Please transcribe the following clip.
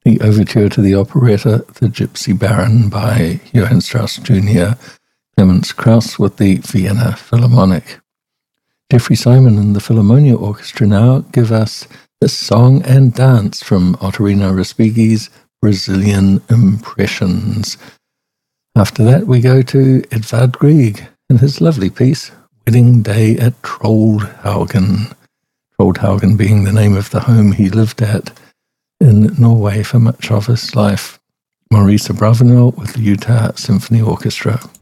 the overture to the operetta The Gypsy Baron by Johann Strauss Jr., Clemens Krauss with the Vienna Philharmonic. Jeffrey Simon and the Philharmonia Orchestra now give us the song and dance from Ottorino Respighi's Brazilian Impressions. After that, we go to Edvard Grieg and his lovely piece, Wedding Day at Troldhaugen. Troldhaugen being the name of the home he lived at in Norway for much of his life. Maurice Abravanel with the Utah Symphony Orchestra.